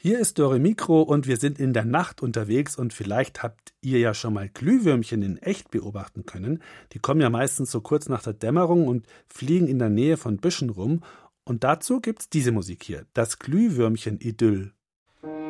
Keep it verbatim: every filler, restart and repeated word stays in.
Hier ist Dore Mikro und wir sind in der Nacht unterwegs und vielleicht habt ihr ja schon mal Glühwürmchen in echt beobachten können. Die kommen ja meistens so kurz nach der Dämmerung und fliegen in der Nähe von Büschen rum. Und dazu gibt's diese Musik hier, das Glühwürmchen-Idyll.